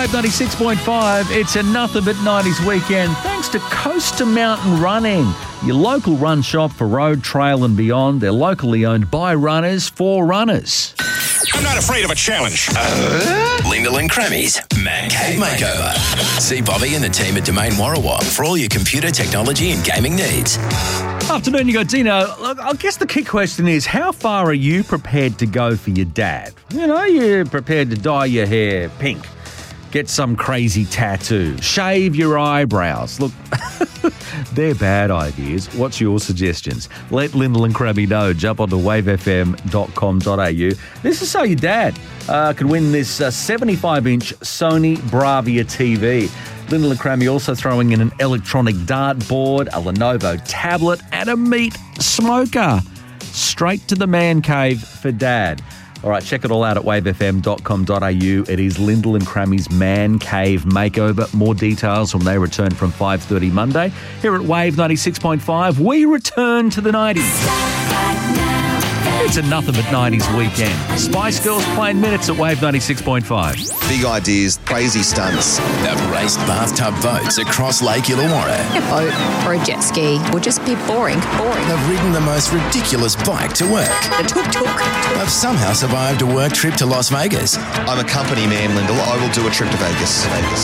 Wave 96.5. It's a Nothing But 90s weekend thanks to Coast to Mountain Running, your local run shop for road, trail and beyond. They're locally owned by runners for runners. I'm not afraid of a challenge. Lyndall and Crammy's Man Cave Makeover. See Bobby and the team at Domain Warrawong for all your computer technology and gaming needs. Afternoon, you got Dino. Look, I guess the key question is, how far are you prepared to go for your dad? You know, you're prepared to dye your hair pink, get some crazy tattoo, shave your eyebrows. Look, they're bad ideas. What's your suggestions? Let Lyndall and Crammy know. Jump onto wavefm.com.au. This is so your dad could win this 75-inch Sony Bravia TV. Lyndall and Crammy also throwing in an electronic dartboard, a Lenovo tablet and a meat smoker. Straight to the man cave for Dad. All right, check it all out at wavefm.com.au. It is Lyndall and Crammy's Man Cave Makeover. More details when they return from 5:30 Monday. Here at Wave 96.5, we return to the 90s. It's a Nothing But 90s weekend. Spice Girls playing minutes at Wave 96.5. Big ideas, crazy stunts. They've raced bathtub boats across Lake Illawarra. A boat or a jet ski will just be boring. They've ridden the most ridiculous bike to work. The tuk-tuk. They've somehow survived a work trip to Las Vegas. I'm a company man, Lyndall. I will do a trip to Vegas.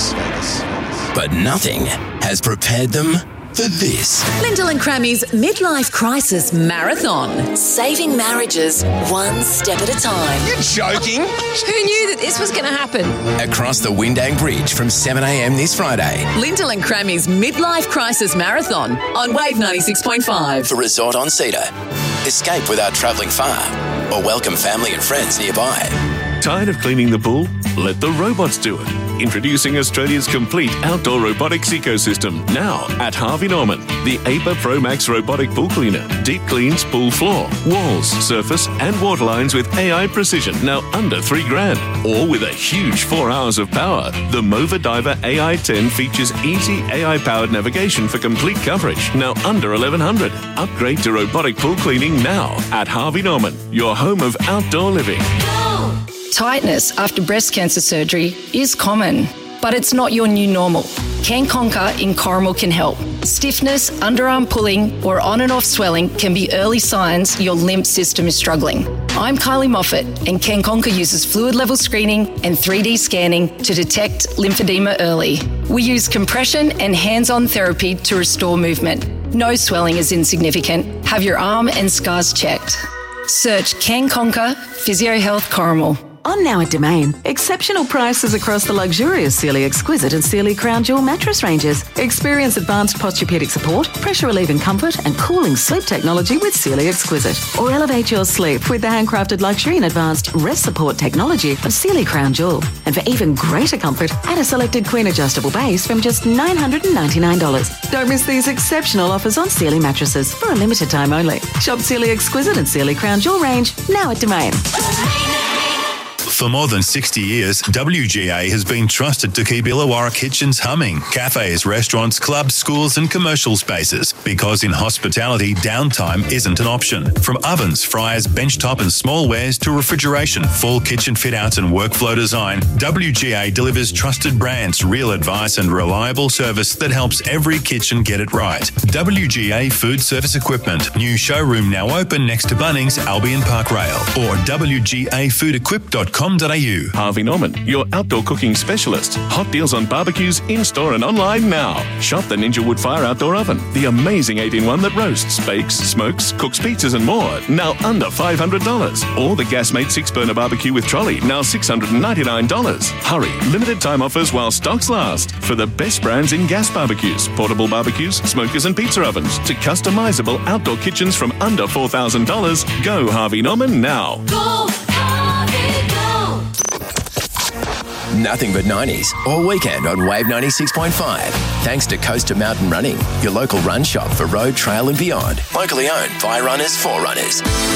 But nothing has prepared them for this. Lyndall and Crammy's Midlife Crisis Marathon. Saving marriages one step at a time. You're joking? Who knew that this was going to happen? Across the Windang Bridge from 7 a.m. this Friday. Lyndall and Crammy's Midlife Crisis Marathon on Wave 96.5. For Resort on Cedar. Escape without travelling far. Or welcome family and friends nearby. Tired of cleaning the pool? Let the robots do it. Introducing Australia's complete outdoor robotics ecosystem. Now at Harvey Norman. The APA Pro Max robotic pool cleaner. Deep cleans pool floor, walls, surface and water lines with AI precision. Now under $3,000. Or with a huge 4 hours of power. The Mova Diver AI-10 features easy AI-powered navigation for complete coverage. Now under $1,100. Upgrade to robotic pool cleaning now at Harvey Norman. Your home of outdoor living. Tightness after breast cancer surgery is common, but it's not your new normal. CanConquer in Corrimal can help. Stiffness, underarm pulling, or on and off swelling can be early signs your lymph system is struggling. I'm Kylie Moffat, and CanConquer uses fluid level screening and 3D scanning to detect lymphedema early. We use compression and hands-on therapy to restore movement. No swelling is insignificant. Have your arm and scars checked. Search CanConquer Physio Health Corrimal. On now at Domain, exceptional prices across the luxurious Sealy Exquisite and Sealy Crown Jewel mattress ranges. Experience advanced posturepedic support, pressure relieving comfort and cooling sleep technology with Sealy Exquisite. Or elevate your sleep with the handcrafted luxury and advanced rest support technology of Sealy Crown Jewel. And for even greater comfort, add a selected queen adjustable base from just $999. Don't miss these exceptional offers on Sealy mattresses for a limited time only. Shop Sealy Exquisite and Sealy Crown Jewel range now at Domain. For more than 60 years, WGA has been trusted to keep Illawarra kitchens humming. Cafes, restaurants, clubs, schools and commercial spaces. Because in hospitality, downtime isn't an option. From ovens, fryers, benchtop and smallwares to refrigeration, full kitchen fit-outs and workflow design, WGA delivers trusted brands, real advice and reliable service that helps every kitchen get it right. WGA Food Service Equipment. New showroom now open next to Bunnings, Albion Park Rail. Or wgafoodequip.com.au. Harvey Norman, your outdoor cooking specialist. Hot deals on barbecues in-store and online now. Shop the Ninja Wood Fire Outdoor Oven, the amazing 8-in-1 that roasts, bakes, smokes, cooks pizzas and more, now under $500. Or the Gasmate 6-burner barbecue with trolley, now $699. Hurry, limited time offers while stocks last. For the best brands in gas barbecues, portable barbecues, smokers and pizza ovens, to customizable outdoor kitchens from under $4,000, go Harvey Norman now. Go, Harvey, go! Nothing but 90s all weekend on Wave 96.5. Thanks to Coast to Mountain Running, your local run shop for road, trail and beyond. Locally owned by runners for runners.